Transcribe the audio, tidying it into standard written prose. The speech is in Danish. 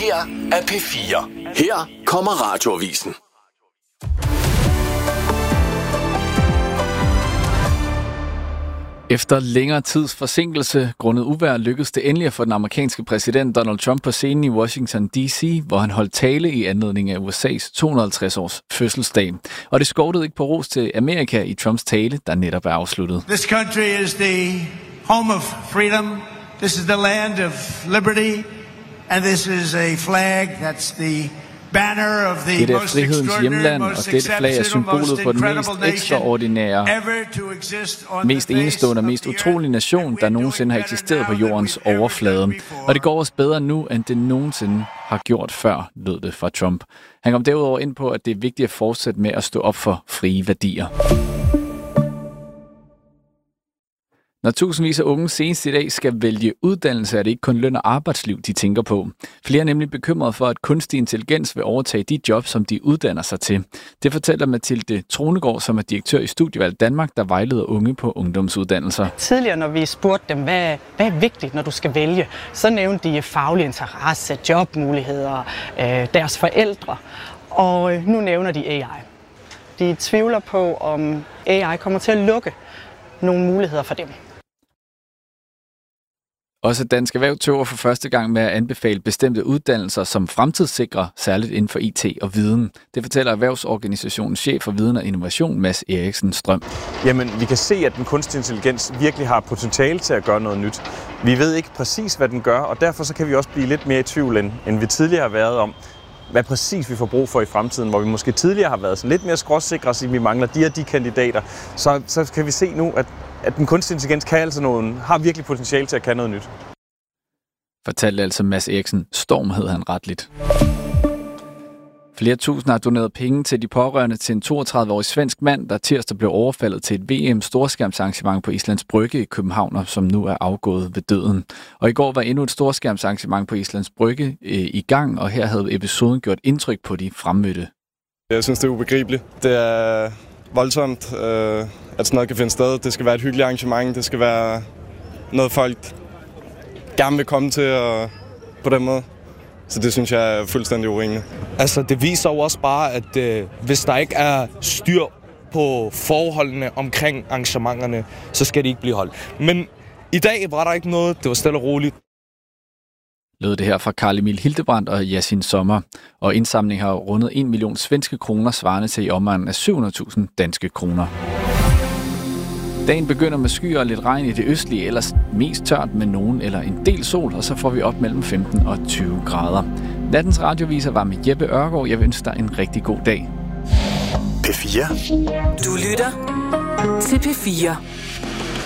her er P4. Her kommer Radioavisen. Efter længere tids forsinkelse grundet uvejr lykkedes det endelig at få den amerikanske præsident Donald Trump på scenen i Washington D.C., hvor han holdt tale i anledning af USA's 250-års fødselsdag. Og det skortede ikke på ros til Amerika i Trumps tale, der netop er afsluttet. This country is the home of freedom. This is the land of liberty. And this is a flag that's the banner of the Dette er most frihedens hjemland, og extraordinary, dette flag er symbolet på den mest ekstraordinære, mest enestående og mest utrolige nation, der nogensinde har eksisteret på jordens overflade. Og det går også bedre nu, end det nogensinde har gjort før, lød det fra Trump. Han kom derudover ind på, at det er vigtigt at fortsætte med at stå op for frie værdier. Når tusindvis af unge senest i dag skal vælge uddannelse, er det ikke kun løn og arbejdsliv, de tænker på. Flere er nemlig bekymrede for, at kunstig intelligens vil overtage de jobs, som de uddanner sig til. Det fortæller Mathilde Tronegård, som er direktør i Studievalg Danmark, der vejleder unge på ungdomsuddannelser. Tidligere, når vi spurgte dem, hvad er vigtigt, når du skal vælge, så nævnte de faglig interesse, jobmuligheder, deres forældre. Og nu nævner de AI. De tvivler på, om AI kommer til at lukke nogle muligheder for dem. Også Dansk Erhverv tøver for første gang med at anbefale bestemte uddannelser som fremtidssikrer, særligt inden for IT og viden. Det fortæller Erhvervsorganisationens chef for viden og innovation, Mads Eriksen Strøm. Jamen, vi kan se, at den kunstige intelligens virkelig har potentiale til at gøre noget nyt. Vi ved ikke præcis, hvad den gør, og derfor så kan vi også blive lidt mere i tvivl, end vi tidligere har været om, hvad præcis vi får brug for i fremtiden, hvor vi måske tidligere har været sådan lidt mere skråsikre og sige, at vi mangler de og de kandidater. Så kan vi se nu, at den kunstige intelligens har virkelig potentiale til at kan noget nyt. Fortalte altså Mads Eriksen. Storm hed han retligt. Flere tusind har doneret penge til de pårørende til en 32-årig svensk mand, der tirsdag blev overfaldet til et VM-storskærmsarrangement på Islands Brygge i København, og som nu er afgået ved døden. Og i går var endnu et storskærmsarrangement på Islands Brygge i gang, og her havde episoden gjort indtryk på de fremmødte. Jeg synes, det er ubegribeligt. Det er voldsomt, at sådan noget kan finde sted. Det skal være et hyggeligt arrangement. Det skal være noget, folk gerne vil komme til på den måde. Så det synes jeg er fuldstændig urimeligt. Altså, det viser jo også bare, at hvis der ikke er styr på forholdene omkring arrangementerne, så skal de ikke blive holdt. Men i dag var der ikke noget. Det var stille og roligt. Lød det her fra Carl Emil Hildebrandt og Yasin Sommer. Og indsamlingen har rundet 1 million svenske kroner, svarende til i omegnen af 700.000 danske kroner. Dagen begynder med skyer og lidt regn i det østlige, ellers mest tørt med nogen eller en del sol, og så får vi op mellem 15 og 20 grader. Nattens radioviser var med Jeppe Ørgaard. Jeg vil ønske dig en rigtig god dag. P4. Du lytter til P4.